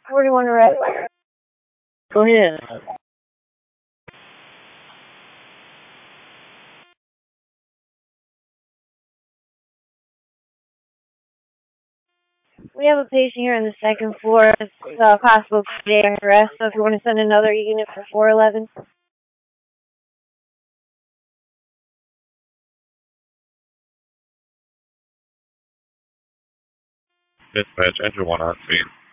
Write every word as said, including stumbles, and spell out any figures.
forty-one red. Go ahead. We have a patient here on the second floor. It's uh, possible cardiac arrest, so if you want to send another unit for four eleven. Dispatch, enter one on scene.